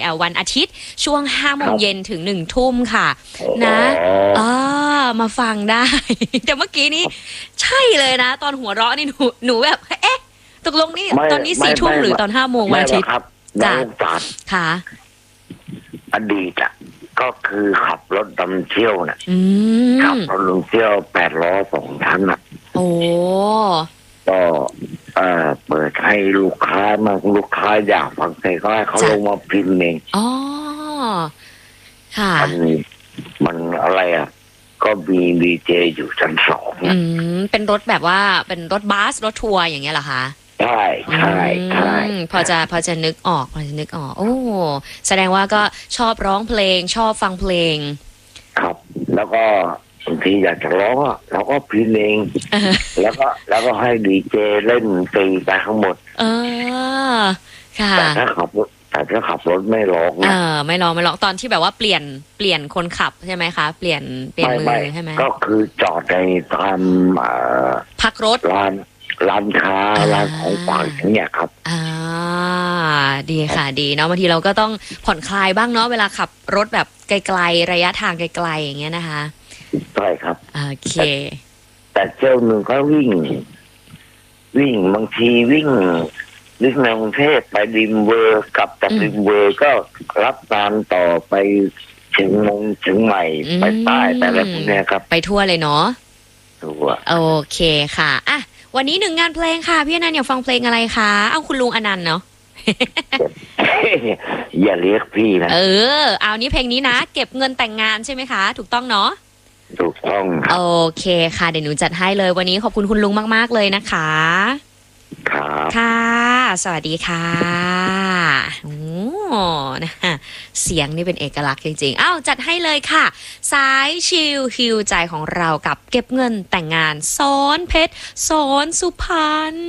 วันอาทิตย์ช่วง5 โมงเย็นถึง1 ทุ่มค่ะนะมาฟังได้ แต่เมื่อกี้นี้ใช่เลยนะตอนหัวเราะนี่หนูแบบเอ๊ะตกลงนี่ตอนนี้4 ทุ่มหรือตอน5 โมงวันอาทิตย์ครับน้องจัดค่ะอดีตอ่ะก็คือขับรถนำเที่ยวน่ะขับรถนำเที่ยว8 ล้อ2 ชั้นน่ะโอ้ก็เปิดให้ลูกค้าอยากฟังเพลงก็ให้เขาลงมาพิมพ์เองอ๋อค่ะมันอะไรอ่ะก็มีดีเจอยู่ชั้น2 เป็นรถแบบว่าเป็นรถบัสรถทัวร์อย่างเงี้ยเหรอคะใช่พอจะนึกออกโอ้แสดงว่าก็ชอบร้องเพลงชอบฟังเพลงครับแล้วก็บางทีอยากจะร้องเราก็พิมพ์เองแล้วก็ให้ดีเจเล่นตีไปทั้งหมดค่ะแต่ถ้าขับรถไม่ร้องไม่ร้องตอนที่แบบว่าเปลี่ยนคนขับใช่ไหมคะเปลี่ยนมือใช่ไหมก็คือจอดในตามพักรถร้านค้าร้านของฝากอย่างเงี้ยครับดีค่ะดีเนาะบางทีเราก็ต้องผ่อนคลายบ้างเนาะเวลาขับรถแบบไกลๆระยะทางไกลๆอย่างเงี้ยนะคะใช่ครับโอเคแต่เจ้าหนึ่งก็วิ่งบางทีวิ่งในกรุงเทพไปริมเวอร์กลับจากริมเวอร์ก็รับตามต่อไปเชียงใหม่ไปใต้แต่ละพวกนี้ครับไปทั่วเลยเนาะทั่วโอเคค่ะอ่ะวันนี้1 งานเพลงค่ะพี่อนันต์อยากฟังเพลงอะไรคะเอาคุณลุงอนันต์เนาะอย่าเรียกพี่นะเอานี้เพลงนี้นะเก็บเงินแต่งงานใช่ไหมคะถูกต้องเนาะถูกต้องโอเคค่ะเดี๋ยวหนูจัดให้เลยวันนี้ขอบคุณคุณลุงมากๆเลยนะคะครับค่ะสวัสดีค่ะโอ้นะเสียงนี่เป็นเอกลักษณ์จริงๆจัดให้เลยค่ะสายชิลฮิวใจของเรากับเก็บเงินแต่งงานซ้อนเพชรซ้อนสุพรรณ